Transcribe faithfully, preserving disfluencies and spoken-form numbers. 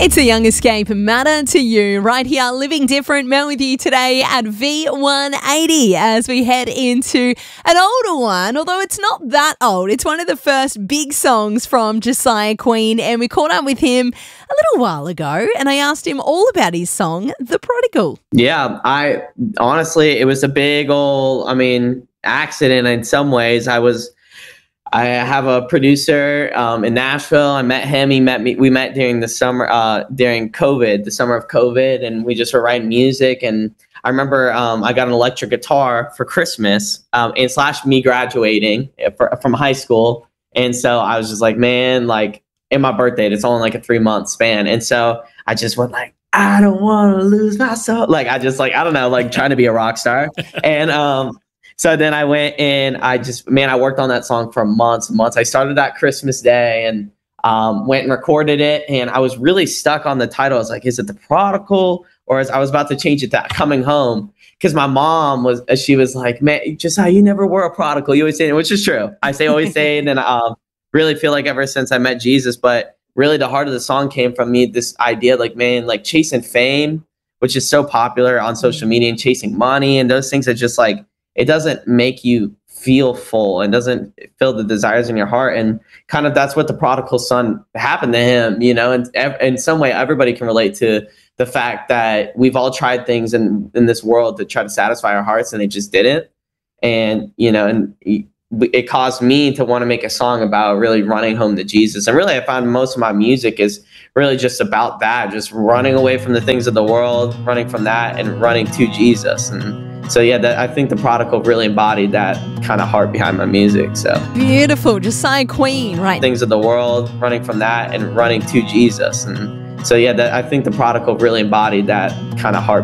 It's a Young Escape Matter to You right here, Living Different. Mel with you today at V one eighty as we head into an older one, although it's not that old. It's one of the first big songs from Josiah Queen, and we caught up with him a little while ago, and I asked him all about his song, The Prodigal. Yeah, I honestly, it was a big old, I mean, accident in some ways. I was I have a producer um, in Nashville. I met him. He met me. We met during the summer, uh, during COVID, the summer of COVID, and we just were writing music. And I remember um, I got an electric guitar for Christmas, um, and slash me graduating for, from high school. And so I was just like, man, like, in my birthday, it's only like a three month span. And so I just went like, I don't want to lose my soul. Like, I just like, I don't know, like trying to be a rock star. And um, so then I went and I just, man, I worked on that song for months and months. I started that Christmas Day and um, went and recorded it. And I was really stuck on the title. I was like, is it The Prodigal? Or as I was about to change it to Coming Home. Because my mom was, she was like, man, just how you never were a prodigal. You always say it, which is true. I say always say it. And um, really feel like ever since I met Jesus, but really the heart of the song came from me, this idea like, man, like chasing fame, which is so popular on social media, and chasing money and those things that just like, it doesn't make you feel full and doesn't fill the desires in your heart. And kind of that's what the prodigal son happened to him, you know, and ev- in some way everybody can relate to the fact that we've all tried things in, in this world to try to satisfy our hearts and they just didn't. And, you know, and it caused me to want to make a song about really running home to Jesus. And really I found most of my music is really just about that, just running away from the things of the world, running from that and running to Jesus. And so, yeah, that, I think The Prodigal really embodied that kind of heart behind my music. So beautiful. Josiah Queen, right? Things of the world, running from that and running to Jesus. And so, yeah, that, I think The Prodigal really embodied that kind of heart.